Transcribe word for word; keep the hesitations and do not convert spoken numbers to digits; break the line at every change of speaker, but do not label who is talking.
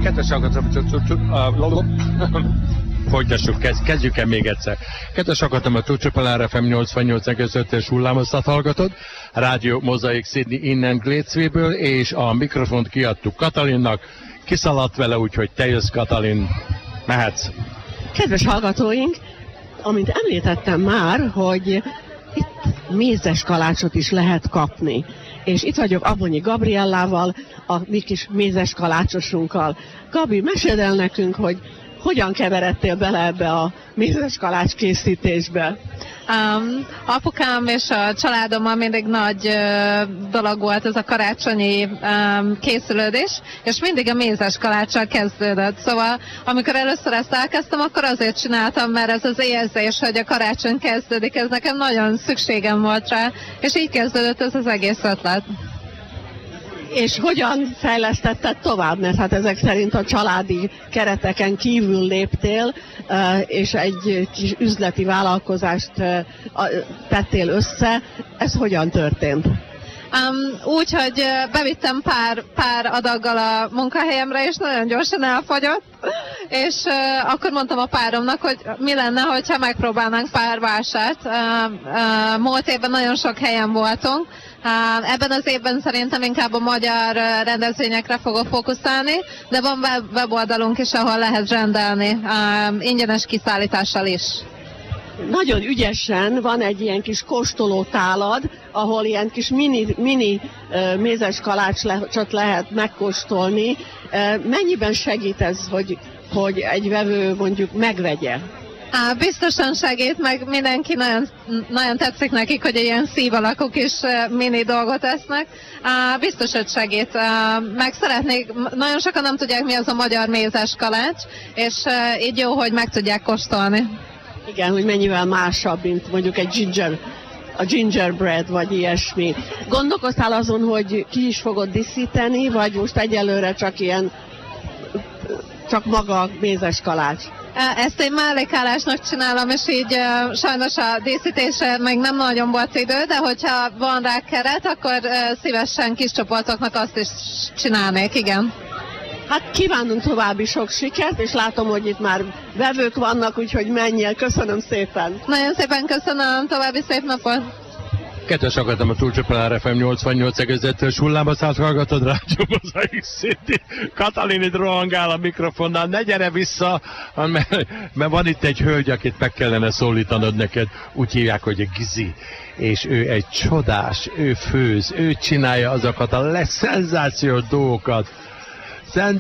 Kedves hallgatók, folytassuk, kezdjük el még egyszer. Kedves hallgatom, a Csúcsopel er ef em nyolcvannyolc egész ötös hullámosztat hallgatod, Rádió Mozaik Sydney innen Glécvéből, és a mikrofont kiadtuk Katalinnak, kiszaladt vele, úgyhogy te jössz, Katalin, mehetsz.
Kedves hallgatóink, amint említettem már, hogy itt mézes kalácsot is lehet kapni. És itt vagyok Abonyi Gabriellával, a mi kis mézes kalácsosunkkal. Gabi, meséld el nekünk, hogy hogyan keveredtél bele ebbe a mézes kalács készítésbe?
Um, apukám és a családommal mindig nagy uh, dolog volt ez a karácsonyi um, készülődés, és mindig a mézes kaláccsal kezdődött. Szóval amikor először ezt elkezdtem, akkor azért csináltam, mert ez az érzés, hogy a karácsony kezdődik, ez nekem nagyon szükségem volt rá, és így kezdődött ez az egész ötlet.
És hogyan fejlesztetted tovább? Mert hát ezek szerint a családi kereteken kívül léptél, és egy kis üzleti vállalkozást tettél össze. Ez hogyan történt?
Um, úgy, hogy bevittem pár, pár adaggal a munkahelyemre, és nagyon gyorsan elfogyott, és uh, akkor mondtam a páromnak, hogy mi lenne, hogyha megpróbálnánk pár vásárt. Uh, uh, múlt évben nagyon sok helyen voltunk, uh, ebben az évben szerintem inkább a magyar rendezvényekre fogok fókuszálni, de van weboldalunk is, ahol lehet rendelni, uh, ingyenes kiszállítással is.
Nagyon ügyesen van egy ilyen kis kóstolótálad, ahol ilyen kis mini, mini uh, mézes kalácsot lehet megkóstolni. Uh, mennyiben segít ez, hogy, hogy egy vevő mondjuk megvegye?
Á, biztosan segít, meg mindenki nagyon, nagyon tetszik nekik, hogy ilyen szív alakok is uh, mini dolgot esznek. Á, biztos, hogy segít. Uh, meg szeretnék, nagyon sokan nem tudják, mi az a magyar mézes kalács, és uh, így jó, hogy meg tudják kóstolni.
Igen, hogy mennyivel másabb, mint mondjuk egy ginger, a gingerbread, vagy ilyesmi. Gondolkoztál azon, hogy ki is fogod díszíteni, vagy most egyelőre csak ilyen, csak maga a mézes kalács?
Ezt én mellékállásnak csinálom, és így uh, sajnos a díszítésre meg nem nagyon volt idő, de hogyha van rá keret, akkor uh, szívesen kis csoportoknak azt is csinálnék, igen.
Hát kívánunk további sok sikert, és látom, hogy itt már vevők vannak, úgyhogy menjél. Köszönöm szépen.
Nagyon szépen köszönöm, további szép napot.
Kedves hallgatom, a Csúcsopel er ef em nyolcvannyolc egész ötös hullámosztat hallgatod, Rádió Mozaik Sydney. Katalin itt rohangál a mikrofonnál, ne gyere vissza, mert, mert van itt egy hölgy, akit meg kellene szólítanod neked, úgy hívják, hogy Gizi. És ő egy csodás, ő főz, ő csinálja azokat a leszenzációs dolgokat.